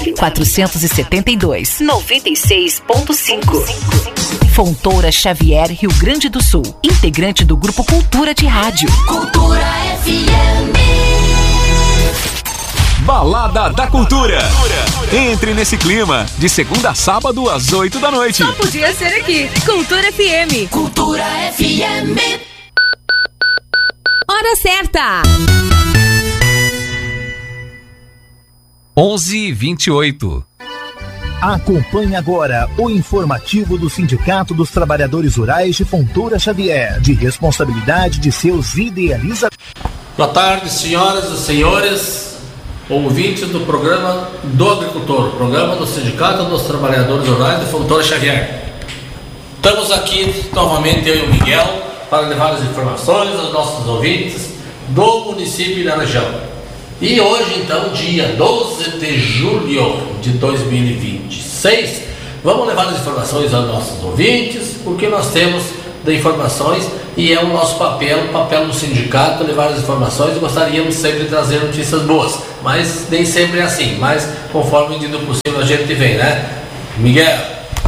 472 96.5. Fontoura Xavier, Rio Grande do Sul. Integrante do Grupo Cultura de Rádio. Cultura FM. Balada da Cultura. Entre nesse clima, de segunda a sábado às 8 da noite. Só podia ser aqui. Cultura FM. Cultura FM. Hora certa. 11h28. Acompanhe agora o informativo do Sindicato dos Trabalhadores Rurais de Fontoura Xavier, de responsabilidade de seus idealizadores. Boa tarde, senhoras e senhores, ouvintes do programa do agricultor, programa do Sindicato dos Trabalhadores Rurais de Fontoura Xavier. Estamos aqui novamente, eu e o Miguel, para levar as informações aos nossos ouvintes do município e da região. E hoje, então, dia 12 de julho de 2026, vamos levar as informações aos nossos ouvintes, porque nós temos de informações e é o nosso papel, o papel do sindicato, levar as informações, e gostaríamos sempre de trazer notícias boas, mas nem sempre é assim, mas conforme medida possível a gente vem, né? Miguel.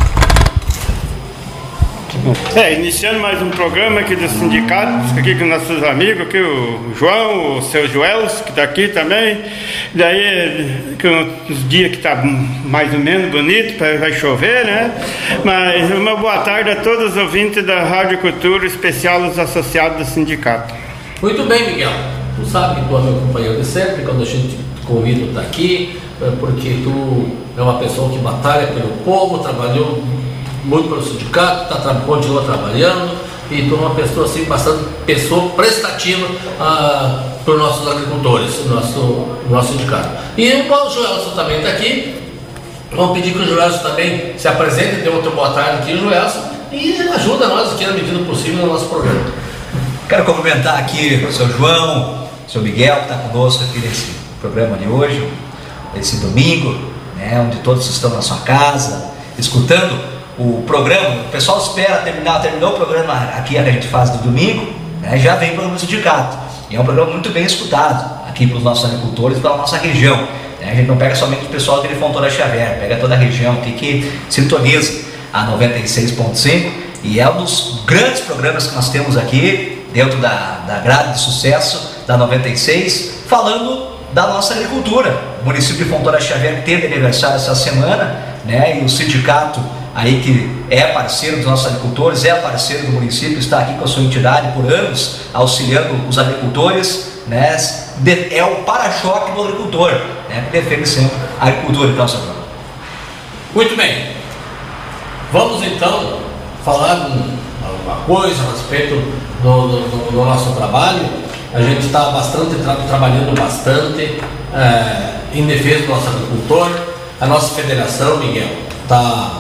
Iniciando mais um programa aqui do sindicato, aqui com nossos amigos, aqui o João, o seu Joel, que está aqui também. Daí, com os dias que está mais ou menos bonito, vai chover, né? Mas uma boa tarde a todos os ouvintes da Rádio Cultura, especial os associados do sindicato. Muito bem, Miguel. Tu sabe que tu é meu companheiro de sempre, quando a gente te convida, tu está aqui, porque tu é uma pessoa que batalha pelo povo, trabalhou muito pelo sindicato, continua trabalhando, e tu é uma pessoa assim, bastante pessoa prestativa para os nossos agricultores, nosso sindicato. E o Joelson também está aqui. Vamos pedir que o Joelson também se apresente, dê outra boa tarde aqui, Joelson, e ajuda nós aqui na medida possível no nosso programa. Quero cumprimentar aqui o seu João, o seu Miguel, que está conosco aqui nesse programa de hoje, esse domingo, né, onde todos estão na sua casa, escutando o programa. O pessoal espera terminou o programa aqui que a gente faz do domingo, né, já vem para o sindicato, e é um programa muito bem escutado aqui para os nossos agricultores e para a nossa região, né? A gente não pega somente o pessoal de Fontoura Xavier, pega toda a região aqui que sintoniza a 96.5, e é um dos grandes programas que nós temos aqui dentro da grade de sucesso da 96, falando da nossa agricultura. O município de Fontoura Xavier teve aniversário essa semana, né, e o sindicato aí, que é parceiro dos nossos agricultores, é parceiro do município, está aqui com a sua entidade por anos, auxiliando os agricultores, né, é o para-choque do agricultor, né, que defende sempre a agricultura. Então, senhor. Muito bem, vamos então falar alguma coisa a respeito do nosso trabalho. A gente está trabalhando bastante em defesa do nosso agricultor. A nossa federação, Miguel, está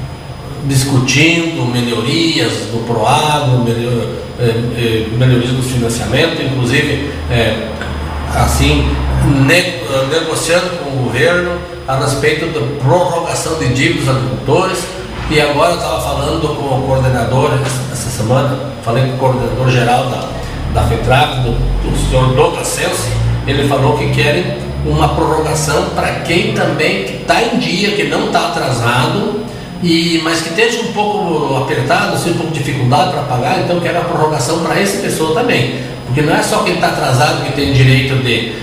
discutindo melhorias do Proagro, melhorias do financiamento, inclusive negociando com o governo a respeito da prorrogação de dívidas dos agricultores. E agora eu estava falando com o coordenador essa semana, falei com o coordenador geral da FETRAC, do senhor Douglas Celso. Ele falou que querem uma prorrogação para quem também está em dia, que não está atrasado, mas que esteja um pouco apertado, assim, um pouco de dificuldade para pagar. Então quero a prorrogação para essa pessoa também, porque não é só quem está atrasado que tem direito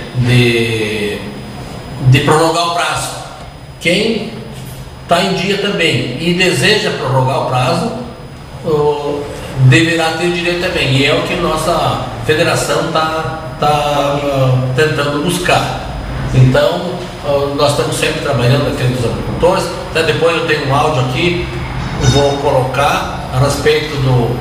de prorrogar o prazo. Quem está em dia também e deseja prorrogar o prazo deverá ter direito também, e é o que nossa federação está tentando buscar. Então nós estamos sempre trabalhando aqui com os agricultores. Até depois eu tenho um áudio aqui, eu vou colocar a respeito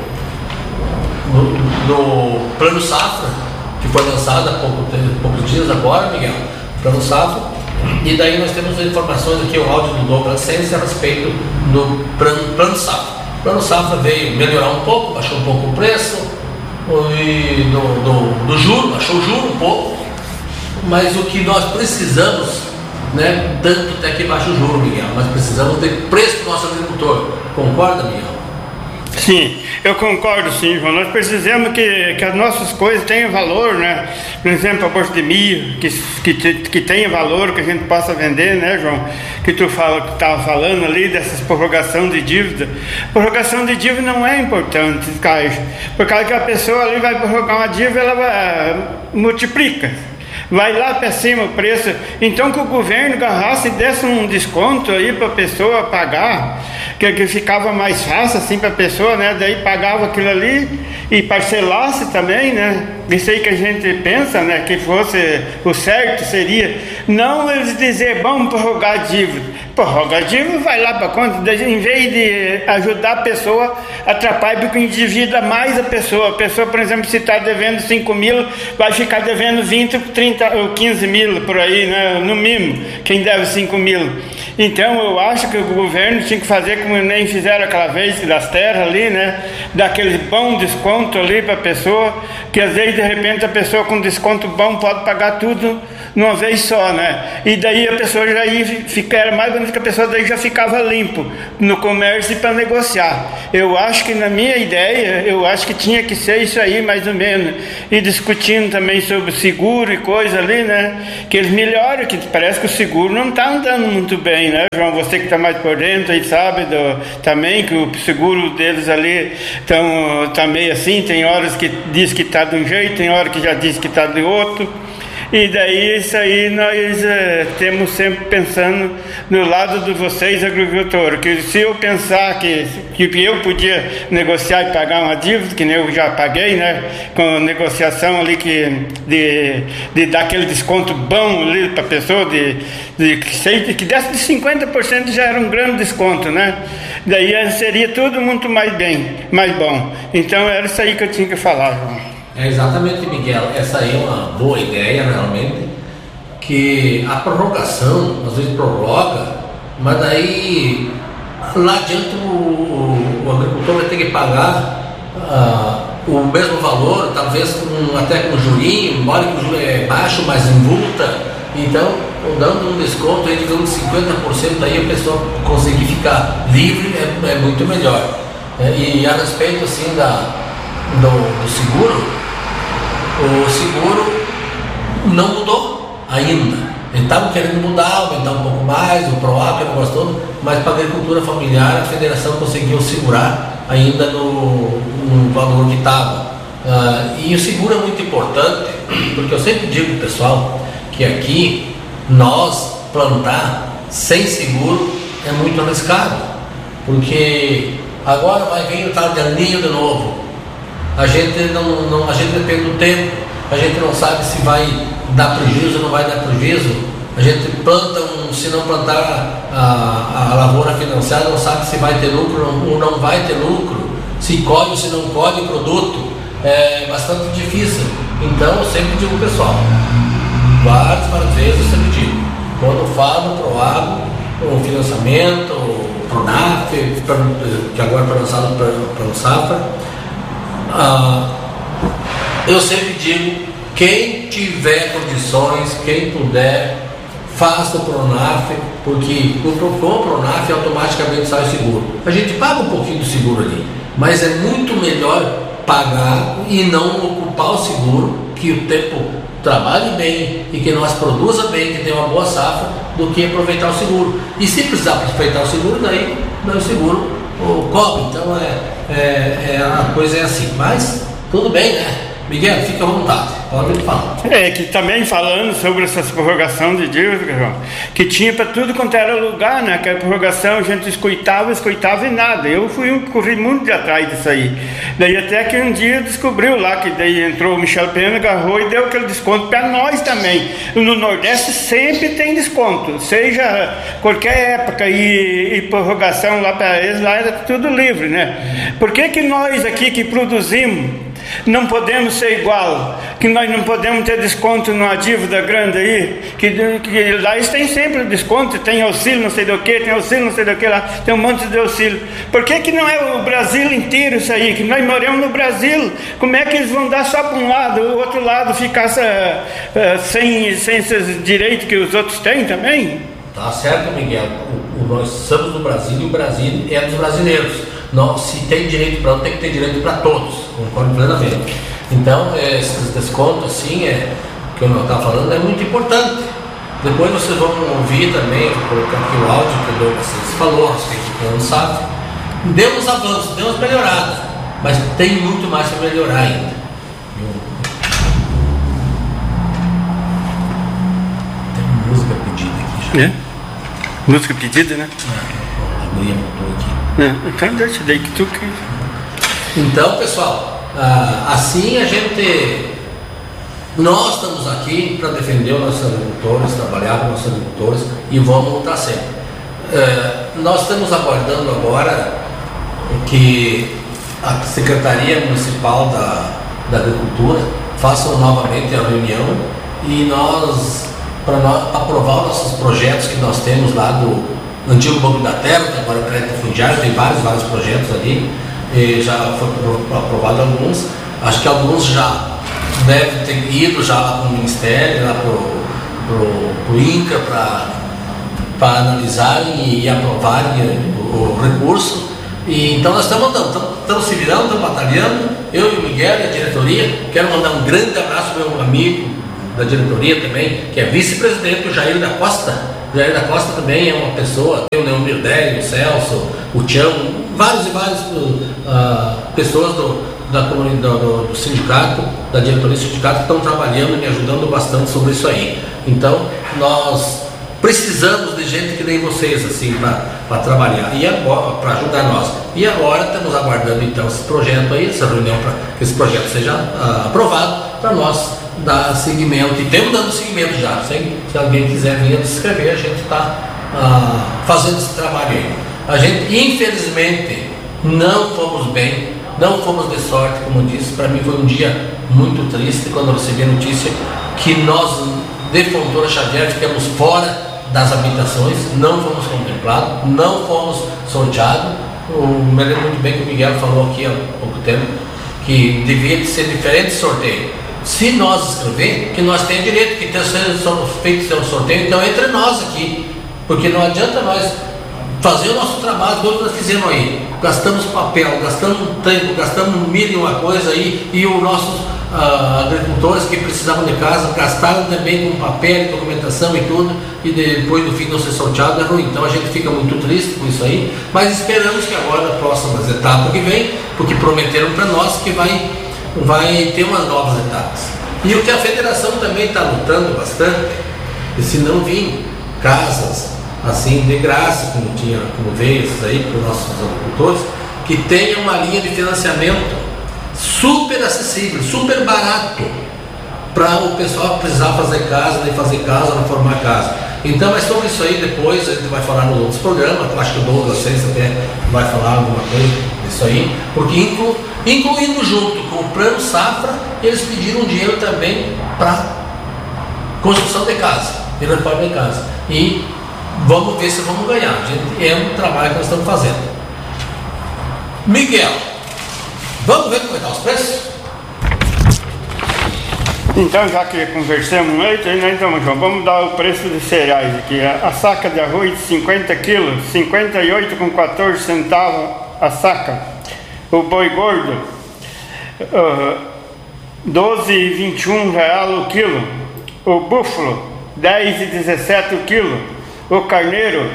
do Plano Safra, que foi lançado há poucos dias agora, Miguel, Plano Safra. E daí nós temos informações aqui, o áudio do Douglas Sense a respeito do Plano Safra. O Plano Safra veio melhorar um pouco, baixou um pouco o preço do juro, baixou o juro um pouco, mas o que nós precisamos, né, tanto até que baixa o juro, Miguel, nós precisamos de preço para o nosso agricultor. Concorda, Miguel? Sim, eu concordo, sim, João. Nós precisamos que as nossas coisas tenham valor, né? Por exemplo, a bolsa de milho, que tenha valor, que a gente possa vender, né, João? Que tu estava falando ali dessas prorrogação de dívida. Prorrogação de dívida não é importante, Caio, por causa que a pessoa ali vai prorrogar uma dívida, ela multiplica. Vai lá para cima o preço. Então que o governo agarrasse e desse um desconto aí para a pessoa pagar, que ficava mais fácil assim para a pessoa, né? Daí pagava aquilo ali e parcelasse também, né? Isso aí que a gente pensa, né? Que fosse o certo seria não eles dizer vamos prorrogar a dívida. Prorroga a dívida, vai lá para conta, em vez de ajudar a pessoa, atrapalha porque endivida mais a pessoa. A pessoa, por exemplo, se está devendo 5 mil, vai ficar devendo 20, 30 ou 15 mil por aí, né? No mínimo, quem deve 5 mil. Então eu acho que o governo tinha que fazer como nem fizeram aquela vez das terras ali, né? Dar aquele bom desconto ali para a pessoa, que às vezes de repente a pessoa com desconto bom pode pagar tudo numa vez só, né? E daí a pessoa já ia ficar, era mais bonito que a pessoa daí já ficava limpo no comércio para negociar. Eu acho que na minha ideia, eu acho que tinha que ser isso aí mais ou menos. E discutindo também sobre seguro e coisa ali, né? Que eles melhoram, que parece que o seguro não está andando muito bem, né, João? Você que está mais por dentro aí sabe também que o seguro deles ali tá meio assim, tem horas que diz que está de um jeito, tem horas que já diz que está de outro. E daí isso aí nós temos sempre pensando no lado de vocês, agricultores, que se eu pensar que eu podia negociar e pagar uma dívida, que nem eu já paguei, né, com negociação ali de dar aquele desconto bom ali para a pessoa, que desse de 50% já era um grande desconto, né? Daí seria tudo muito mais bom. Então era isso aí que eu tinha que falar, João. É exatamente, Miguel, essa aí é uma boa ideia realmente, que a prorrogação, às vezes prorroga, mas daí lá adiante o agricultor vai ter que pagar o mesmo valor, talvez até com jurinho, embora que o juro é baixo, mas em multa. Então, dando um desconto aí de 50%, aí a pessoa conseguir ficar livre é muito melhor. E a respeito assim do seguro, o seguro não mudou ainda. Eles estavam querendo mudar, aumentar um pouco mais, o PROAC, o negócio todo, mas para a agricultura familiar a federação conseguiu segurar ainda no valor que estava. E o seguro é muito importante, porque eu sempre digo para o pessoal que aqui nós plantar sem seguro é muito arriscado, porque agora vai vir o tal de El Niño de novo. A gente depende do tempo, a gente não sabe se vai dar prejuízo ou não vai dar prejuízo. A gente planta, se não plantar a lavoura financiada, não sabe se vai ter lucro ou não vai ter lucro, se colhe ou se não colhe o produto. É bastante difícil. Então eu sempre digo ao pessoal, várias vezes eu sempre digo, quando eu falo pro agro, o financiamento, o Pronaf, que agora foi lançado pelo Safra, eu sempre digo, quem tiver condições, quem puder, faça o Pronaf, porque com o Pronaf automaticamente sai o seguro. A gente paga um pouquinho do seguro ali, mas é muito melhor pagar e não ocupar o seguro, que o tempo trabalhe bem e que nós produza bem, que tenha uma boa safra, do que aproveitar o seguro. E se precisar aproveitar o seguro, daí o seguro cobre. Então a coisa é assim. Mas tudo bem, né? Miguel, fica à vontade, pode falar. Que também falando sobre essas prorrogação de dívida, João, que tinha para tudo quanto era lugar, né? Que a prorrogação a gente escutava e nada. Eu corri muito de atrás disso aí. Daí até que um dia descobriu lá, que daí entrou o Michel Pena, agarrou e deu aquele desconto para nós também. No Nordeste sempre tem desconto, seja qualquer época, e prorrogação lá para eles, lá era tudo livre, né? Por que nós aqui que produzimos não podemos ser igual, que nós não podemos ter desconto numa dívida grande aí, que lá eles têm sempre desconto, tem auxílio não sei do que, tem auxílio não sei do que lá, tem um monte de auxílio. Por que não é o Brasil inteiro isso aí, que nós moramos no Brasil? Como é que eles vão dar só para um lado, o outro lado ficar sem esses direitos que os outros têm também? Tá certo, Miguel. Nós somos do Brasil e o Brasil é dos brasileiros. Se tem direito para um, tem que ter direito para todos, concordo plenamente. Então, esses descontos, assim, que eu não estava falando, é muito importante. Depois vocês vão ouvir também, vou colocar aqui o áudio que o Douglas falou a respeito do plano SAF. Demos avanços, demos melhorada, mas tem muito mais para melhorar ainda. Tem música pedida aqui já. Música pedida, né? A Maria botou aqui. Então deixa daí que tu que... Então, pessoal, assim nós estamos aqui para defender os nossos agricultores, trabalhar com os nossos agricultores e vamos lutar sempre. Nós estamos aguardando agora que a Secretaria Municipal da Agricultura faça novamente a reunião e para aprovar os nossos projetos que nós temos lá do antigo Banco da Terra, que agora é crédito fundiário, tem vários projetos ali, e já foi aprovado alguns, acho que alguns já devem ter ido já lá para o Ministério, lá para o INCRA, para analisarem e aprovarem o recurso. E então nós estamos se virando, estamos batalhando, eu e o Miguel e a diretoria. Quero mandar um grande abraço ao meu amigo da diretoria também, que é vice-presidente, o Jair da Costa. O Jair da Costa também é uma pessoa, tem o Leão Mirdelli, o Celso, o Tião, várias pessoas do sindicato, da diretoria do sindicato, que estão trabalhando e me ajudando bastante sobre isso aí. Então, nós precisamos de gente que nem vocês, assim, para trabalhar e agora, para ajudar nós. E agora estamos aguardando então esse projeto aí, essa reunião, para que esse projeto seja aprovado, para nós dar seguimento. E estamos dando seguimento já. Se alguém quiser vir se inscrever, a gente está fazendo esse trabalho aí. A gente, infelizmente, não fomos bem, não fomos de sorte, como eu disse. Para mim foi um dia muito triste quando eu recebi a notícia que nós, de Fontoura Xavier, ficamos fora das habitações, não fomos contemplados, não fomos sorteados. Me lembro muito bem que o Miguel falou aqui há pouco tempo que devia ser diferente sorteio. Se nós escrever, que nós temos direito, que tenha feito seu sorteio, então entre nós aqui, porque não adianta nós fazer o nosso trabalho, como nós fizemos aí. Gastamos papel, gastamos tempo, gastamos milho em uma coisa aí, e os nossos agricultores que precisavam de casa gastaram também com papel, documentação e tudo, e depois no fim não ser sorteado é ruim. Então a gente fica muito triste com isso aí, mas esperamos que agora, nas próximas etapas que vem, porque prometeram para nós que vai ter umas novas etapas. E o que a federação também está lutando bastante, e se não vir casas assim de graça, como veio isso aí para os nossos agricultores, que tenha uma linha de financiamento super acessível, super barato, para o pessoal precisar fazer casa, nem fazer casa, não formar casa. Então é sobre isso aí. Depois a gente vai falar nos outros programas. Eu acho que o Douglas até vai falar alguma coisa disso aí, porque incluindo junto com o plano safra, eles pediram dinheiro também para construção de casa e reforma de casa. E vamos ver se vamos ganhar. É um trabalho que nós estamos fazendo. Miguel, vamos ver como estão os preços? Então, já que conversamos muito, então, João, vamos dar o preço de cereais aqui. A saca de arroz de 50 quilos, 58,14 centavos a saca. O boi gordo, 12,21 real o quilo. O búfalo, 10,17 o quilo. O carneiro,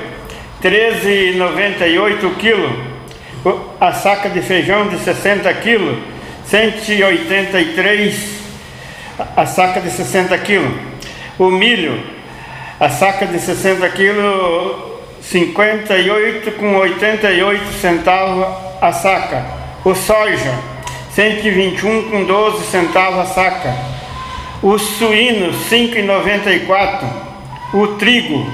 13,98 o quilo. A saca de feijão de 60 quilos, 183 a saca de 60 quilos. O milho, a saca de 60 quilos, 58,88 centavos a saca. O soja, 121,12 centavos a saca. O suíno, 5,94. O trigo,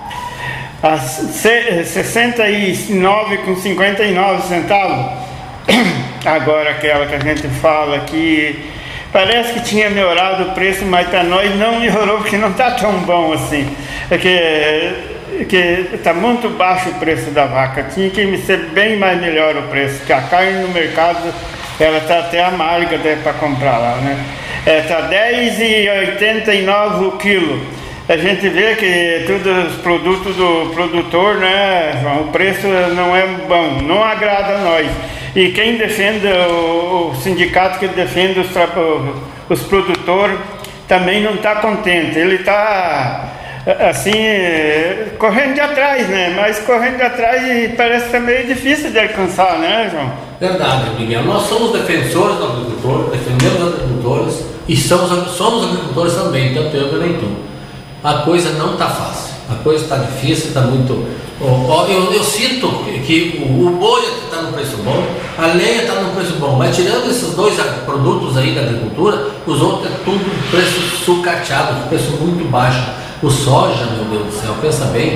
69,59 centavos. Agora aquela que a gente fala aqui, parece que tinha melhorado o preço, mas para nós não melhorou, porque não está tão bom assim. É que está muito baixo o preço da vaca. Tinha que ser bem mais melhor o preço, porque a carne no mercado ela está até amarga para comprar lá, né? Está 10,89 o quilo. a gente vê que todos os produtos do produtor, né, o preço não é bom, não agrada a nós. E quem defende, o sindicato que defende os produtores, também não está contente. Ele está, assim, correndo de atrás, né? Mas correndo de atrás parece que é meio difícil de alcançar, né, João? Verdade, Miguel. Nós somos defensores do agricultor, defendemos os agricultores e somos agricultores também, tanto eu quanto tu. A coisa não está fácil, a coisa está difícil, está muito... Eu sinto que o boi está no preço bom, a lenha está no preço bom, mas tirando esses dois produtos aí da agricultura, os outros é tudo preço sucateado, preço muito baixo. O soja, meu Deus do céu, pensa bem,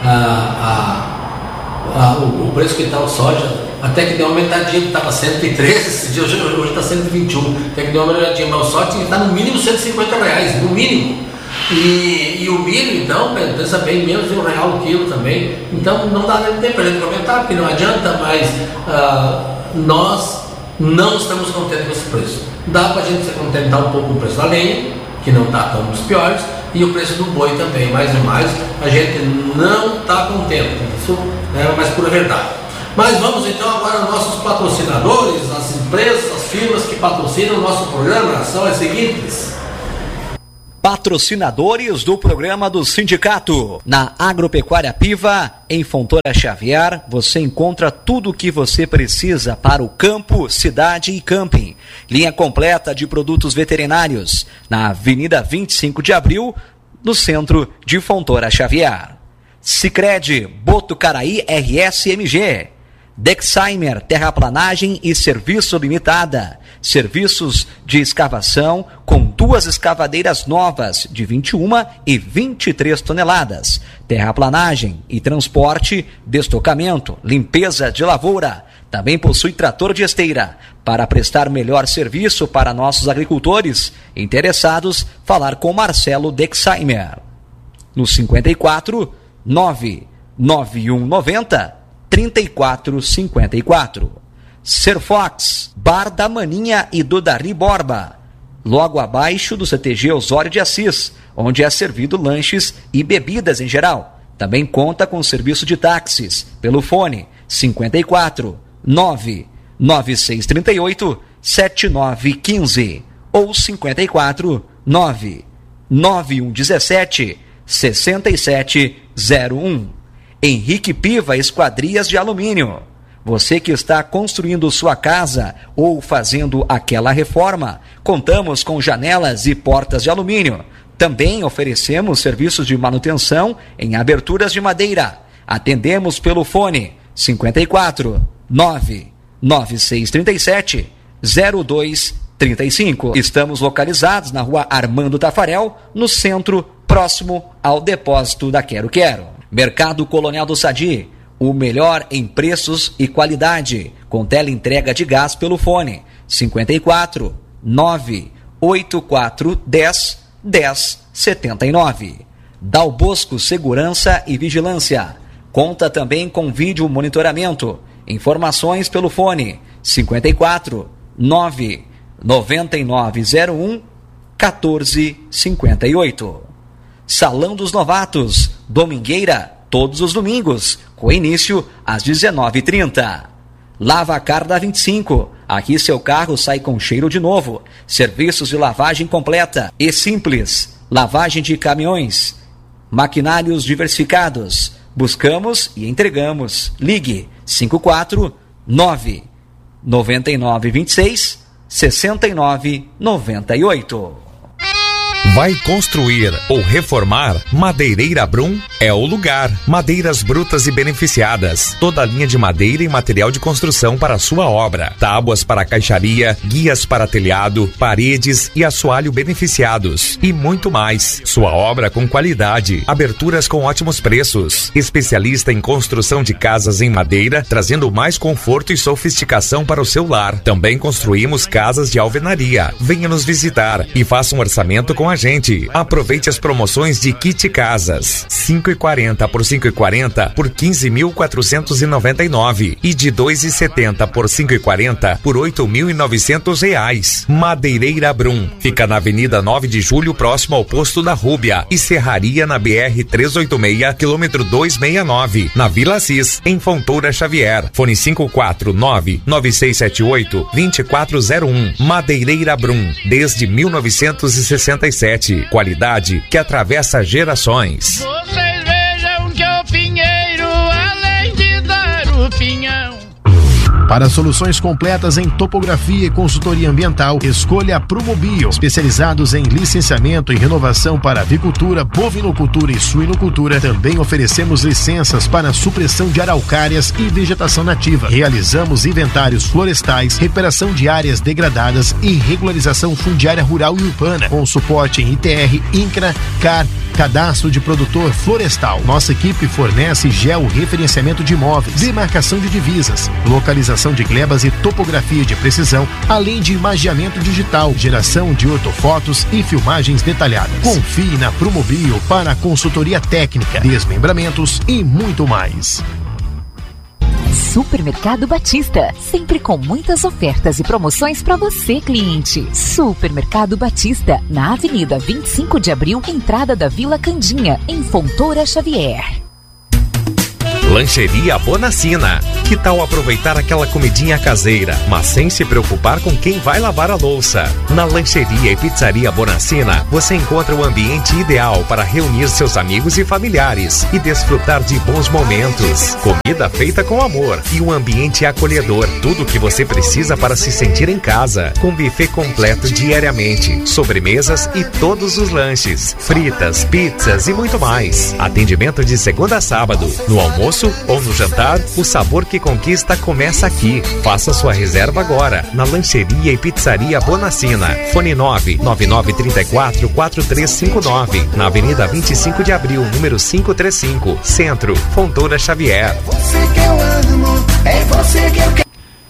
o preço que está o soja, até que deu uma aumentadinha, que estava 113 esse dia, hoje está 121, até que deu uma melhoradinha, mas o soja está no mínimo R$150, no mínimo. E o milho, então, pensa bem, menos de R$1 o quilo também. Então não dá nem tempo para a gente comentar, porque não adianta, mas nós não estamos contentes com esse preço. Dá para a gente se contentar um pouco com o preço da lenha, que não está tão dos piores, e o preço do boi também, mais e mais, a gente não está contente. Isso é a mais pura verdade. Mas vamos então agora aos nossos patrocinadores, as empresas, as firmas que patrocinam o nosso programa, são as seguintes. Patrocinadores do programa do sindicato. Na Agropecuária Piva, em Fontoura Xavier, você encontra tudo o que você precisa para o campo, cidade e camping. Linha completa de produtos veterinários, na Avenida 25 de Abril, no centro de Fontoura Xavier. Sicredi, Botucaraí RSMG. Dexheimer, terraplanagem e serviço limitada. Serviços de escavação com 2 escavadeiras novas de 21 e 23 toneladas. Terraplanagem e transporte, destocamento, limpeza de lavoura. Também possui trator de esteira. Para prestar melhor serviço para nossos agricultores interessados, falar com Marcelo Dexheimer. No 54 99190 3454. Serfox, Bar da Maninha e do Dari Borba, logo abaixo do CTG Osório de Assis, onde é servido lanches e bebidas em geral. Também conta com serviço de táxis, pelo fone 54 99638 7915 ou 54 99117 6701. Henrique Piva Esquadrias de Alumínio. Você que está construindo sua casa ou fazendo aquela reforma, contamos com janelas e portas de alumínio. Também oferecemos serviços de manutenção em aberturas de madeira. Atendemos pelo fone 54 99637 0235. Estamos localizados na rua Armando Tafarel, no centro, próximo ao depósito da Quero Quero. Mercado Coronel do Sadi, o melhor em preços e qualidade, com teleentrega de gás pelo fone 54 98410 1079. Dal Bosco Segurança e Vigilância, conta também com vídeo monitoramento. Informações pelo fone 54 99901 1458. Salão dos Novatos, Domingueira, todos os domingos, com início às 19h30. Lavacar da 25, aqui seu carro sai com cheiro de novo. Serviços de lavagem completa e simples, lavagem de caminhões, maquinários diversificados. Buscamos e entregamos. Ligue 54 99926 6998. Vai construir ou reformar? Madeireira Brum é o lugar. Madeiras brutas e beneficiadas. Toda a linha de madeira e material de construção para a sua obra. Tábuas para caixaria, guias para telhado, paredes e assoalho beneficiados. E muito mais. Sua obra com qualidade. Aberturas com ótimos preços. Especialista em construção de casas em madeira, trazendo mais conforto e sofisticação para o seu lar. Também construímos casas de alvenaria. Venha nos visitar e faça um orçamento com a gente. Aproveite as promoções de Kit Casas. 5,40 por 5,40 por 15.499 e de 2,70 por 5,40 por 8.900 reais. Madeireira Brum. Fica na Avenida 9 de Julho, próximo ao posto da Rúbia, e Serraria na BR 386, quilômetro 269, na Vila Cis, em Fontoura Xavier. Fone 549-9678-2401. Madeireira Brum, desde 1967. Qualidade que atravessa gerações. Vocês vejam que o pinheiro, além de dar o pinhão. Para soluções completas em topografia e consultoria ambiental, escolha a Promobio, especializados em licenciamento e renovação para avicultura, bovinocultura e suinocultura. Também oferecemos licenças para supressão de araucárias e vegetação nativa. Realizamos inventários florestais, recuperação de áreas degradadas e regularização fundiária rural e urbana, com suporte em ITR, INCRA, CAR, cadastro de produtor florestal. Nossa equipe fornece georreferenciamento de imóveis, demarcação de divisas, localização de glebas e topografia de precisão, além de imageamento digital, geração de ortofotos e filmagens detalhadas. Confie na Promobio para consultoria técnica, desmembramentos e muito mais. Supermercado Batista, sempre com muitas ofertas e promoções para você, cliente. Supermercado Batista, na Avenida 25 de Abril, entrada da Vila Candinha, em Fontoura Xavier. Lancheria Bonacina. Que tal aproveitar aquela comidinha caseira, mas sem se preocupar com quem vai lavar a louça? Na Lancheria e Pizzaria Bonacina, você encontra o ambiente ideal para reunir seus amigos e familiares e desfrutar de bons momentos. Comida feita com amor e um ambiente acolhedor. Tudo o que você precisa para se sentir em casa. Com buffet completo diariamente, sobremesas e todos os lanches, fritas, pizzas e muito mais. Atendimento de segunda a sábado. No almoço ou no jantar, o sabor que conquista começa aqui. Faça sua reserva agora na Lancheria e Pizzaria Bonacina. Fone 99934-4359, na Avenida 25 de Abril, número 535, Centro, Fontoura Xavier. Você que eu amo, é você que eu quero.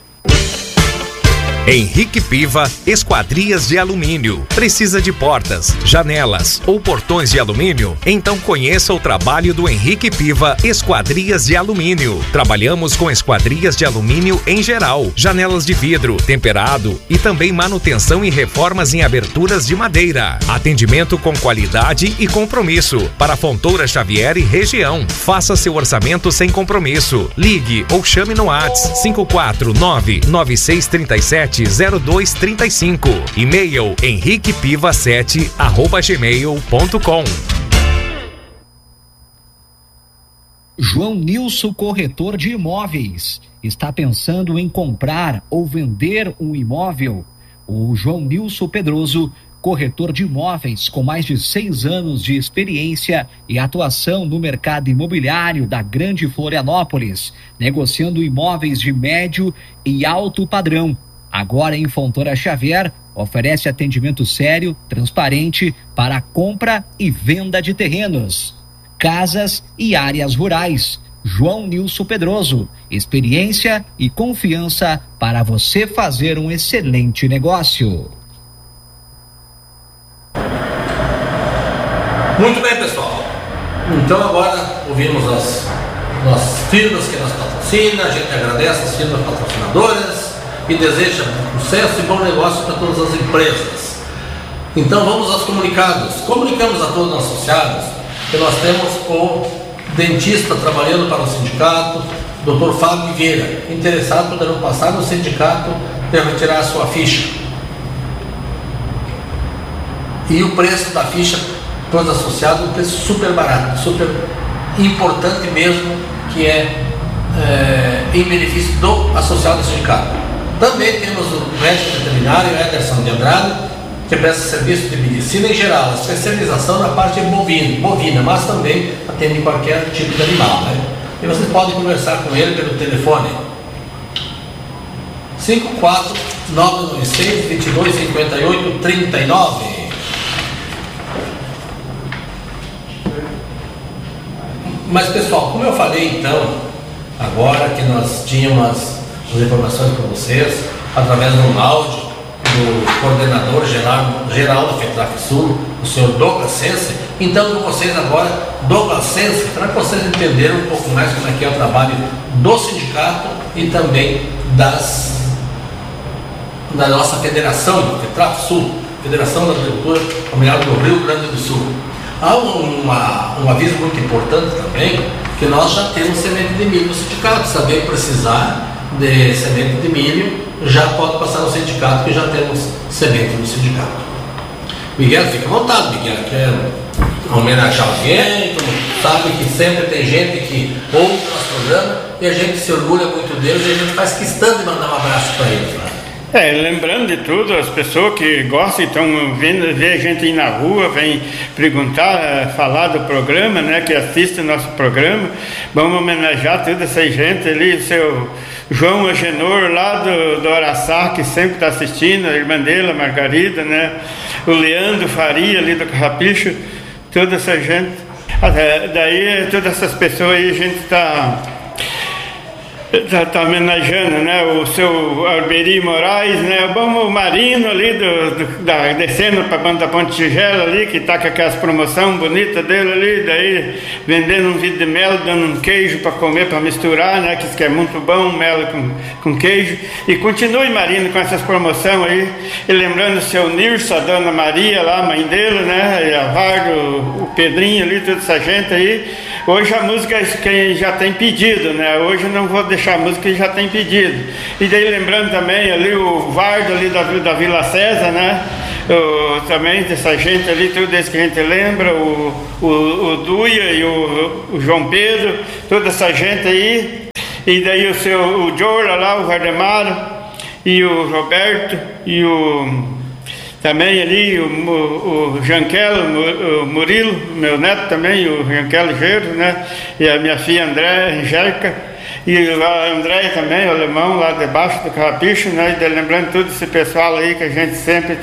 Henrique Piva, Esquadrias de Alumínio. Precisa de portas, janelas ou portões de alumínio? Então conheça o trabalho do Henrique Piva, Esquadrias de Alumínio. Trabalhamos com esquadrias de alumínio em geral, janelas de vidro, temperado e também manutenção e reformas em aberturas de madeira. Atendimento com qualidade e compromisso para Fontoura Xavier e região. Faça seu orçamento sem compromisso. Ligue ou chame no WhatsApp 549-9637-0235. E-mail henriquepiva7@gmail.com. João Nilson, corretor de imóveis. Está pensando em comprar ou vender um imóvel? O João Nilson Pedroso, corretor de imóveis com mais de 6 anos de experiência e atuação no mercado imobiliário da Grande Florianópolis, negociando imóveis de médio e alto padrão. Agora em Fontoura Xavier, oferece atendimento sério, transparente para a compra e venda de terrenos, casas e áreas rurais. João Nilson Pedroso, experiência e confiança para você fazer um excelente negócio. Muito bem, pessoal. Então agora ouvimos as firmas que nos patrocinam, a gente agradece as firmas patrocinadoras e deseja sucesso e bom negócio para todas as empresas. Então vamos aos comunicados. Comunicamos a todos os associados que nós temos o dentista trabalhando para o sindicato, Dr. Fábio Vieira. Interessado poderão passar no sindicato para retirar a sua ficha. E o preço da ficha para os associados, um preço super barato, super importante mesmo, que é em benefício do associado do sindicato. Também temos o médico veterinário Ederson de Andrade, que presta serviço de medicina em geral, especialização na parte bovina, mas também atende qualquer tipo de animal, né? E vocês podem conversar com ele pelo telefone 54996-2258-39. Mas pessoal, como eu falei então, agora que nós tínhamos as informações para vocês, através de um áudio, do coordenador geral do FETRAC Sul, o senhor Douglas Sense. Então, com vocês agora, Douglas Sense, para que vocês entenderem um pouco mais como é que é o trabalho do sindicato e também da nossa federação, FETRAC Sul, Federação da Agricultura Familiar do Rio Grande do Sul. Há um aviso muito importante também, que nós já temos semente de milho no sindicato. Se alguém precisar de semente de milho, já pode passar no sindicato, que já temos semente no sindicato. Miguel, fica à vontade, Miguel, quer homenagear alguém, sabe que sempre tem gente que ouve o nosso programa e a gente se orgulha muito deles e a gente faz questão de mandar um abraço para eles. Né? Lembrando de tudo, as pessoas que gostam, estão vendo, vê a gente ir na rua, vem perguntar, falar do programa, né, que assiste o nosso programa. Vamos homenagear toda essa gente ali, o seu João Agenor, lá do Araçá, que sempre está assistindo, a irmã dele, a Margarida, né, o Leandro Faria, ali do Carrapicho, toda essa gente. Daí, todas essas pessoas aí, a gente está homenageando, né, o seu Alberi Moraes, né, o Marino ali descendo para a Banda Ponte Tigela ali, que está com aquelas promoções bonitas dele ali, daí vendendo um vidro de mel, dando um queijo para comer, para misturar, né, que é muito bom, mel com queijo. E continue, Marino, com essas promoções aí, e lembrando o seu Nirso, a Dona Maria lá, a mãe dele, né, e a Vargo, o Pedrinho ali, toda essa gente aí. Hoje a música quem já tem pedido, né, hoje não vou deixar a música que já tem pedido. E daí lembrando também ali o Vardo ali da Vila César, né? Também dessa gente ali, tudo isso que a gente lembra, o Duia e o João Pedro, toda essa gente aí. E daí o Jorla lá, o Vardemar e o Roberto e também ali o Janquelo, o Murilo, meu neto também, o Janquelo Gerro, né? E a minha filha Angélica. E lá André também, o alemão, lá debaixo do Carrapicho, né? E lembrando todo esse pessoal aí que a gente sempre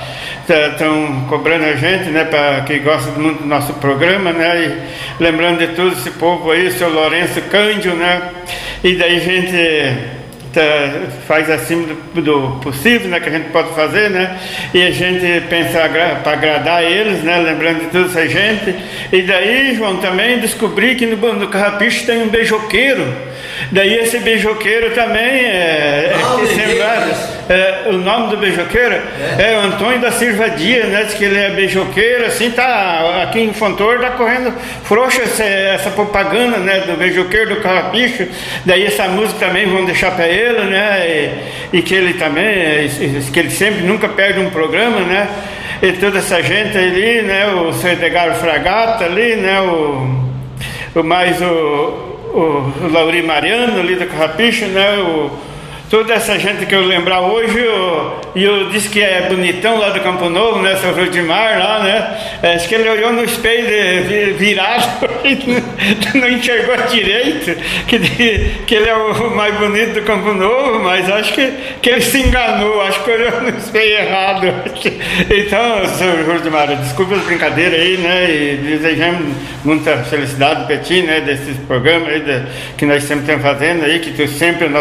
estão cobrando a gente, né? Que gosta muito do nosso programa, né? E lembrando de todo esse povo aí, o seu Lourenço Cândido, né? E daí a gente faz acima do possível, né, que a gente pode fazer, né, e a gente pensa para agradar eles, né, lembrando de toda essa gente. E daí, João, também descobri que no Carrapicho tem um beijoqueiro. Daí esse beijoqueiro também o nome do beijoqueiro é o Antônio da Silva Dias, né? Diz que ele é beijoqueiro, assim, tá aqui em Fontoura, tá correndo frouxa essa propaganda, né, do beijoqueiro do Carrapicho. Daí essa música também vão deixar para ele, né? E que ele também, que ele sempre nunca perde um programa, né? E toda essa gente ali, né? O seu Edgar Fragata ali, né? O Lauri Mariano ali do Carrapicho, né? Toda essa gente que eu lembrar hoje, e eu disse que é bonitão lá do Campo Novo, né, seu Rudimar lá, né, acho que ele olhou no espelho virado e não enxergou direito, que ele é o mais bonito do Campo Novo, mas acho que ele se enganou, acho que olhou no espelho errado. Então, seu Rudimar, desculpa as brincadeiras aí, né, e desejamos muita felicidade para ti, né, desses programas aí que nós sempre estamos fazendo aí, que tu sempre